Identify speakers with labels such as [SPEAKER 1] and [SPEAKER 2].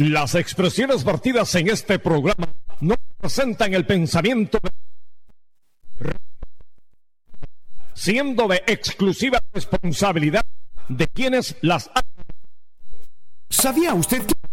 [SPEAKER 1] Las expresiones vertidas en este programa no representan el pensamiento siendo de exclusiva responsabilidad de quienes las han.
[SPEAKER 2] ¿Sabía usted que